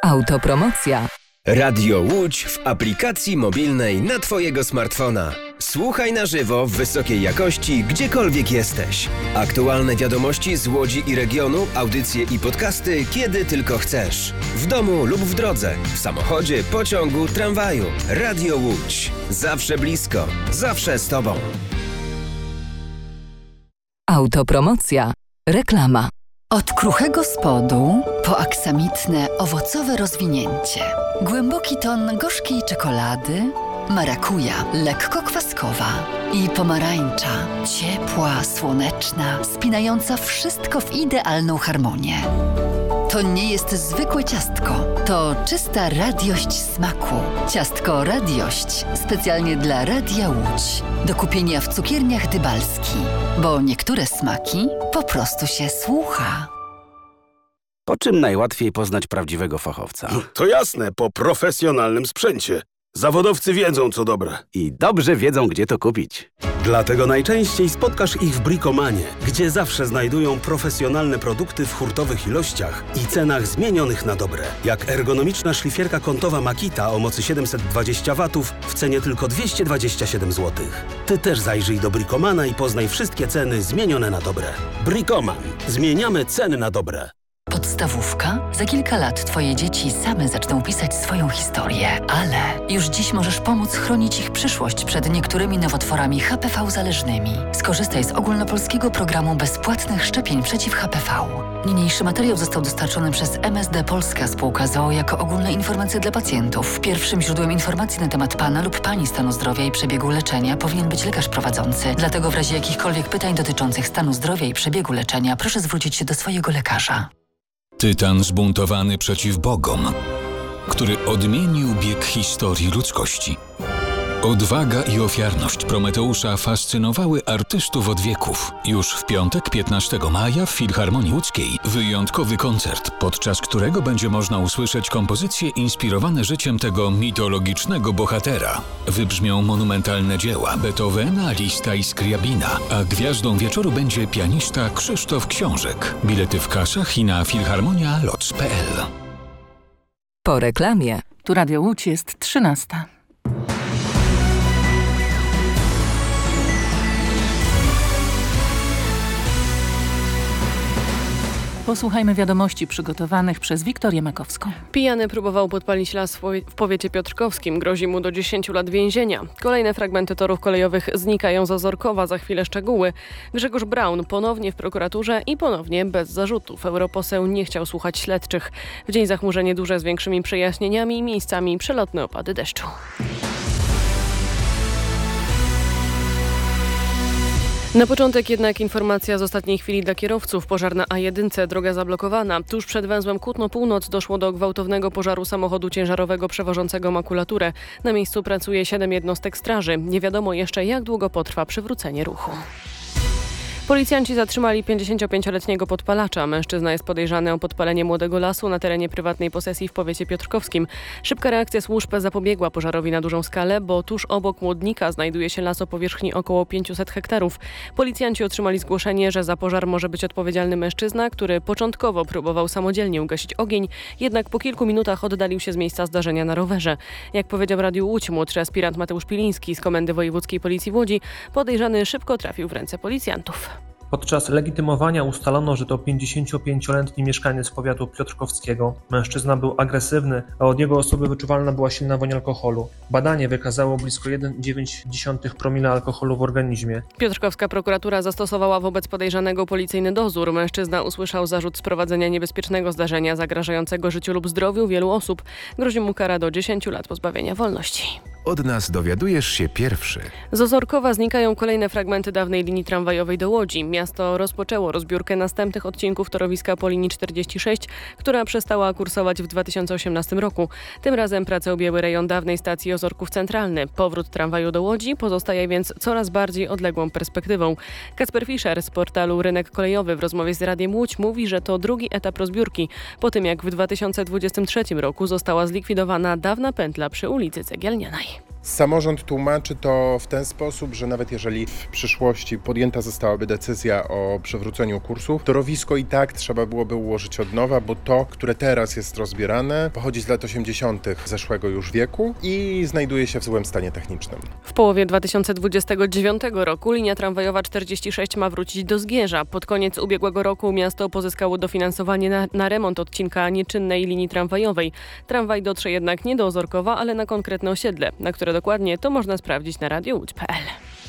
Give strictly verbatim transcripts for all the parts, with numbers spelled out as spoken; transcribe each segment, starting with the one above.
Autopromocja. Radio Łódź w aplikacji mobilnej na Twojego smartfona. Słuchaj na żywo w wysokiej jakości, gdziekolwiek jesteś. Aktualne wiadomości z Łodzi i regionu, audycje i podcasty, kiedy tylko chcesz. W domu lub w drodze, w samochodzie, pociągu, tramwaju. Radio Łódź. Zawsze blisko, zawsze z Tobą. Autopromocja. Reklama. Od kruchego spodu po aksamitne, owocowe rozwinięcie. Głęboki ton gorzkiej czekolady, marakuja, lekko kwaskowa i pomarańcza, ciepła, słoneczna, spinająca wszystko w idealną harmonię. To nie jest zwykłe ciastko, to czysta radiość smaku. Ciastko Radiość, specjalnie dla Radia Łódź. Do kupienia w cukierniach Dybalski, bo niektóre smaki po prostu się słucha. Po czym najłatwiej poznać prawdziwego fachowca? To jasne, po profesjonalnym sprzęcie. Zawodowcy wiedzą, co dobre. I dobrze wiedzą, gdzie to kupić. Dlatego najczęściej spotkasz ich w Bricomanie, gdzie zawsze znajdują profesjonalne produkty w hurtowych ilościach i cenach zmienionych na dobre. Jak ergonomiczna szlifierka kątowa Makita o mocy siedemset dwadzieścia watów w cenie tylko dwieście dwadzieścia siedem złotych. Ty też zajrzyj do Bricomana i poznaj wszystkie ceny zmienione na dobre. Bricoman. Zmieniamy ceny na dobre. Podstawówka? Za kilka lat Twoje dzieci same zaczną pisać swoją historię, ale już dziś możesz pomóc chronić ich przyszłość przed niektórymi nowotworami H P V zależnymi. Skorzystaj z ogólnopolskiego programu bezpłatnych szczepień przeciw H P V. Niniejszy materiał został dostarczony przez M S D Polska Spółka z o o jako ogólne informacje dla pacjentów. Pierwszym źródłem informacji na temat Pana lub Pani stanu zdrowia i przebiegu leczenia powinien być lekarz prowadzący. Dlatego w razie jakichkolwiek pytań dotyczących stanu zdrowia i przebiegu leczenia proszę zwrócić się do swojego lekarza. Tytan zbuntowany przeciw bogom, który odmienił bieg historii ludzkości. Odwaga i ofiarność Prometeusza fascynowały artystów od wieków. Już w piątek, piętnastego maja w Filharmonii Łódzkiej wyjątkowy koncert, podczas którego będzie można usłyszeć kompozycje inspirowane życiem tego mitologicznego bohatera. Wybrzmią monumentalne dzieła Beethovena, Liszta i Skriabina, a gwiazdą wieczoru będzie pianista Krzysztof Książek. Bilety w kasach i na filharmonia loc kropka p l. Po reklamie. Tu Radio Łódź, jest trzynasta. Posłuchajmy wiadomości przygotowanych przez Wiktorię Makowską. Pijany próbował podpalić las w powiecie piotrkowskim. Grozi mu do dziesięciu lat więzienia. Kolejne fragmenty torów kolejowych znikają z Ozorkowa. Za chwilę szczegóły. Grzegorz Braun ponownie w prokuraturze i ponownie bez zarzutów. Europoseł nie chciał słuchać śledczych. W dzień zachmurzenie duże z większymi przejaśnieniami i miejscami przelotne opady deszczu. Na początek jednak informacja z ostatniej chwili dla kierowców. Pożar na A jeden, droga zablokowana. Tuż przed węzłem Kutno-Północ doszło do gwałtownego pożaru samochodu ciężarowego przewożącego makulaturę. Na miejscu pracuje siedem jednostek straży. Nie wiadomo jeszcze, jak długo potrwa przywrócenie ruchu. Policjanci zatrzymali pięćdziesięciopięcioletniego podpalacza. Mężczyzna jest podejrzany o podpalenie młodego lasu na terenie prywatnej posesji w powiecie piotrkowskim. Szybka reakcja służb zapobiegła pożarowi na dużą skalę, bo tuż obok Młodnika znajduje się las o powierzchni około pięciuset hektarów. Policjanci otrzymali zgłoszenie, że za pożar może być odpowiedzialny mężczyzna, który początkowo próbował samodzielnie ugasić ogień, jednak po kilku minutach oddalił się z miejsca zdarzenia na rowerze. Jak powiedział Radiu Łódź młodszy aspirant Mateusz Piliński z Komendy Wojewódzkiej Policji w Łodzi, podejrzany szybko trafił w ręce policjantów. Podczas legitymowania ustalono, że to pięćdziesięciopięcioletni mieszkaniec powiatu piotrkowskiego. Mężczyzna był agresywny, a od jego osoby wyczuwalna była silna woń alkoholu. Badanie wykazało blisko jeden przecinek dziewięć promila alkoholu w organizmie. Piotrkowska prokuratura zastosowała wobec podejrzanego policyjny dozór. Mężczyzna usłyszał zarzut sprowadzenia niebezpiecznego zdarzenia zagrażającego życiu lub zdrowiu wielu osób. Grozi mu kara do dziesięciu lat pozbawienia wolności. Od nas dowiadujesz się pierwszy. Z Ozorkowa znikają kolejne fragmenty dawnej linii tramwajowej do Łodzi. Miasto rozpoczęło rozbiórkę następnych odcinków torowiska po linii czterdzieści sześć, która przestała kursować w dwa tysiące osiemnastym roku. Tym razem prace objęły rejon dawnej stacji Ozorków Centralny. Powrót tramwaju do Łodzi pozostaje więc coraz bardziej odległą perspektywą. Kacper Fischer z portalu Rynek Kolejowy w rozmowie z Radiem Łódź mówi, że to drugi etap rozbiórki, po tym jak w dwa tysiące dwudziestym trzecim roku została zlikwidowana dawna pętla przy ulicy Cegielnianej. Samorząd tłumaczy to w ten sposób, że nawet jeżeli w przyszłości podjęta zostałaby decyzja o przywróceniu kursów, torowisko i tak trzeba byłoby ułożyć od nowa, bo to, które teraz jest rozbierane, pochodzi z lat osiemdziesiątych zeszłego już wieku i znajduje się w złym stanie technicznym. W połowie dwa tysiące dwudziestego dziewiątego roku linia tramwajowa czterdzieści sześć ma wrócić do Zgierza. Pod koniec ubiegłego roku miasto pozyskało dofinansowanie na, na remont odcinka nieczynnej linii tramwajowej. Tramwaj dotrze jednak nie do Ozorkowa, ale na konkretne osiedle, na które dokładnie to można sprawdzić na radio łódź kropka pe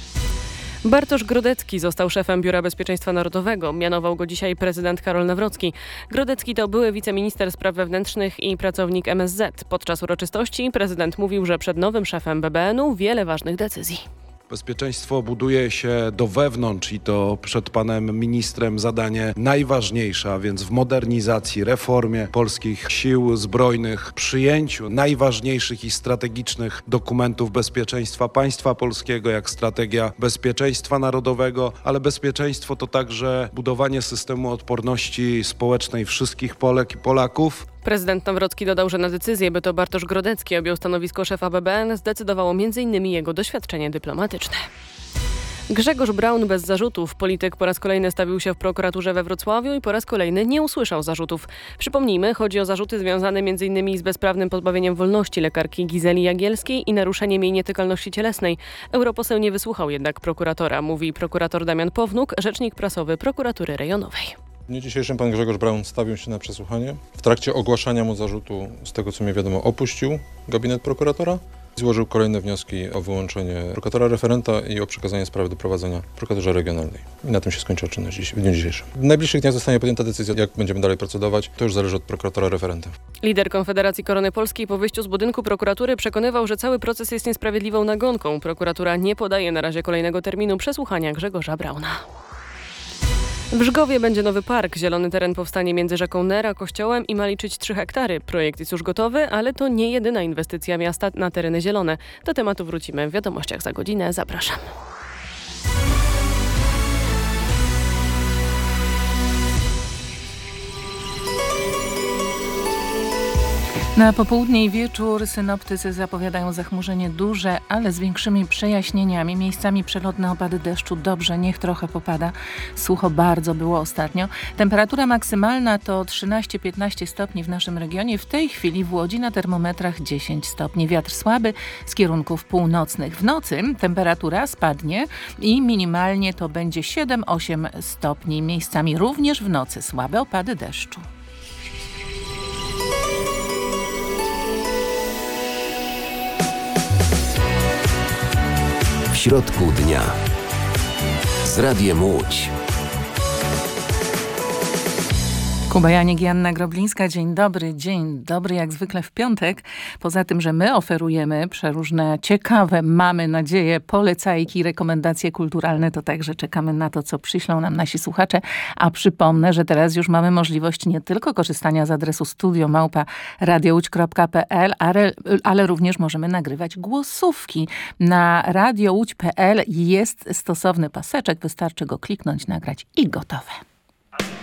el. Bartosz Grodecki został szefem Biura Bezpieczeństwa Narodowego. Mianował go dzisiaj prezydent Karol Nawrocki. Grodecki to były wiceminister spraw wewnętrznych i pracownik em es zet. Podczas uroczystości prezydent mówił, że przed nowym szefem be be enu wiele ważnych decyzji. Bezpieczeństwo buduje się do wewnątrz i to przed panem ministrem zadanie najważniejsze, a więc w modernizacji, reformie polskich sił zbrojnych, przyjęciu najważniejszych i strategicznych dokumentów bezpieczeństwa państwa polskiego, jak strategia bezpieczeństwa narodowego, ale bezpieczeństwo to także budowanie systemu odporności społecznej wszystkich Polek i Polaków. Prezydent Nawrocki dodał, że na decyzję, by to Bartosz Grodecki objął stanowisko szefa be be en, zdecydowało między innymi jego doświadczenie dyplomatyczne. Grzegorz Braun bez zarzutów. Polityk po raz kolejny stawił się w prokuraturze we Wrocławiu i po raz kolejny nie usłyszał zarzutów. Przypomnijmy, chodzi o zarzuty związane między innymi z bezprawnym pozbawieniem wolności lekarki Gizeli Jagielskiej i naruszeniem jej nietykalności cielesnej. Europoseł nie wysłuchał jednak prokuratora, mówi prokurator Damian Pownuk, rzecznik prasowy prokuratury rejonowej. W dniu dzisiejszym pan Grzegorz Braun stawił się na przesłuchanie. W trakcie ogłaszania mu zarzutu, z tego co mi wiadomo, opuścił gabinet prokuratora. Złożył kolejne wnioski o wyłączenie prokuratora referenta i o przekazanie sprawy do prowadzenia prokuraturze regionalnej. I na tym się skończyła czynność w dniu dzisiejszym. W najbliższych dniach zostanie podjęta decyzja, jak będziemy dalej procedować. To już zależy od prokuratora referenta. Lider Konfederacji Korony Polskiej po wyjściu z budynku prokuratury przekonywał, że cały proces jest niesprawiedliwą nagonką. Prokuratura nie podaje na razie kolejnego terminu przesłuchania Grzegorza Brauna. W Żgowie będzie nowy park. Zielony teren powstanie między rzeką Ner a kościołem i ma liczyć trzy hektary. Projekt jest już gotowy, ale to nie jedyna inwestycja miasta na tereny zielone. Do tematu wrócimy w wiadomościach za godzinę. Zapraszam. Na popołudnie i wieczór synoptycy zapowiadają zachmurzenie duże, ale z większymi przejaśnieniami. Miejscami przelotne opady deszczu. Dobrze, niech trochę popada. Sucho bardzo było ostatnio. Temperatura maksymalna to trzynaście piętnaście stopni w naszym regionie. W tej chwili w Łodzi na termometrach dziesięć stopni. Wiatr słaby z kierunków północnych. W nocy temperatura spadnie i minimalnie to będzie siedem osiem stopni. Miejscami również w nocy słabe opady deszczu. W środku dnia z Radiem Łódź. Kuba Janik i Anna Groblińska. Dzień dobry, dzień dobry jak zwykle w piątek. Poza tym, że my oferujemy przeróżne ciekawe, mamy nadzieję, polecajki, rekomendacje kulturalne, to także czekamy na to, co przyślą nam nasi słuchacze. A przypomnę, że teraz już mamy możliwość nie tylko korzystania z adresu studio małpa radiołódź kropka pe el, ale, ale również możemy nagrywać głosówki. Na radiołódź kropka pe el jest stosowny paseczek, wystarczy go kliknąć, nagrać i gotowe.